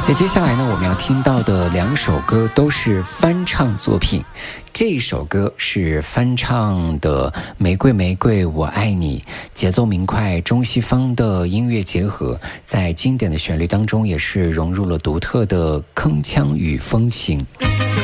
在接下来呢，我们要听到的2首歌都是翻唱作品。这一首歌是翻唱的《玫瑰玫瑰我爱你》，节奏明快，中西方的音乐结合，在经典的旋律当中也是融入了独特的铿锵与风情。